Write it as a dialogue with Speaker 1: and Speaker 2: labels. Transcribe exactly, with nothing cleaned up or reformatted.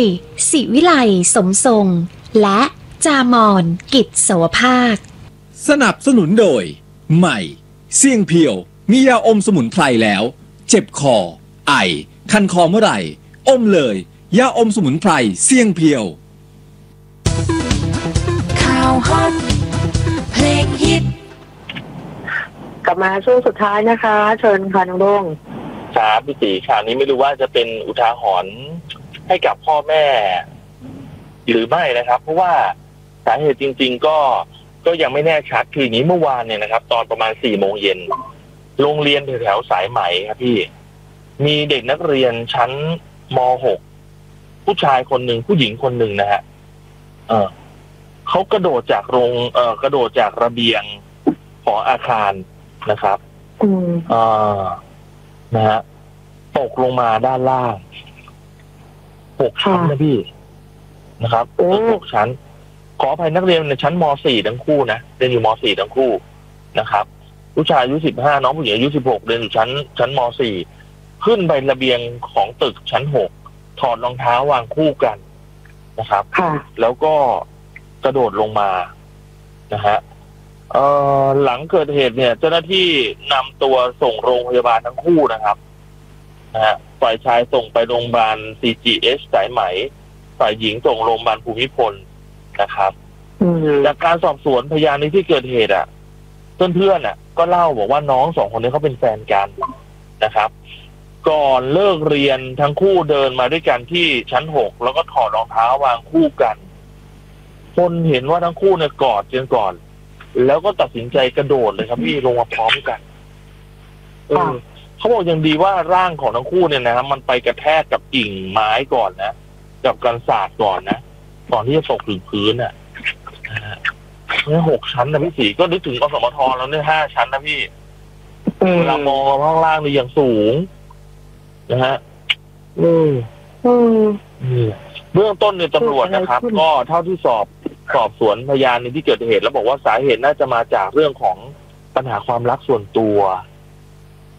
Speaker 1: ศิวิไลสมทรงและจามอนกิจสวภาค
Speaker 2: สนับสนุนโดยใหม่เสี่ยงเพียวมียาอมสมุนไพรแล้วเจ็บคอไอคันคอเมื่อไหร่อมเลยยาอมสมุนไพรเสี่ยงเพียว
Speaker 3: ข่าวฮอตเพลงฮิต
Speaker 4: กลับมาช่วงสุดท้ายนะคะเชิญค่ะน้องโด่ง
Speaker 5: ครับพี่ตีข่าวนี้ไม่รู้ว่าจะเป็นอุทาหรณ์ให้กับพ่อแม่หรือไม่นะครับเพราะว่าสาเหตุจริงๆก็ก็ยังไม่แน่ชัดคือนี้เมื่อวานเนี่ยนะครับตอนประมาณสี่โมงเย็นโรงเรียนแถวๆสายไหมครับพี่มีเด็กนักเรียนชั้นม หก ผู้ชายคนหนึ่งผู้หญิงคนหนึ่งนะฮะเออเขากระโดดจากโรงเอ่อกระโดดจากระเบียงของอาคารนะครับ
Speaker 4: อืม
Speaker 5: อ่านะฮะตกลงมาด้านล่างหกชั้นนะพี่นะครับหกชั้นขออภัยนักเรียนในชั้นม สี่ทั้งคู่นะเรียนอยู่ม สี่ทั้งคู่นะครับผู้ชายอายุสิบห้าน้องผู้หญิงอายุสิบหกเรียนอยู่ชั้นชั้นม สี่ขึ้นไประเบียงของตึกชั้นหกถอดรองเท้าวางคู่กันนะครับแล้วก็กระโดดลงมานะฮะเอ่อหลังเกิดเหตุเนี่ยเจ้าหน้าที่นำตัวส่งโรงพยาบาลทั้งคู่นะครับนะฮะฝ่ายชายส่งไปโรงพยาบาล ซี จี เอช สายไหมฝ่ายหญิงส่งโรงพยาบาลภูมิพลนะครับจากการสอบสวนพยานในที่เกิดเหตุอ่ะเพื่อนๆอ่ะก็เล่าบอกว่าน้องสองคนนี้เขาเป็นแฟนกันนะครับก่อนเลิกเรียนทั้งคู่เดินมาด้วยกันที่ชั้นหกแล้วก็ถอดรองเท้าวางคู่กันคนเห็นว่าทั้งคู่เนี่ยกอดกันก่อนแล้วก็ตัดสินใจกระโดดเลยครับพี่ลงมาพร้อมกันเออเขาบอกอย่างดีว่าร่างของทั้งคู่เนี่ยนะครับมันไปกระแทกกับกิ่งไม้ก่อนนะกับกันศาสตร์ก่อนนะก่อนที่จะตกถึงพื้นอ่ะเนี่ยหกชั้นนะพี่สีก็นึกถึงอสมทแล้วเนี่ยห้าชั้นนะพี่เวลามองข้างล่างนี่ยังสูงนะฮะอืมอืมเบื้องต้นเนี่ยตำรวจนะครับก็เท่าที่สอบสอบสวนพยานในที่เกิดเหตุแล้วบอกว่าสาเหตุน่าจะมาจากเรื่องของปัญหาความรักส่วนตัว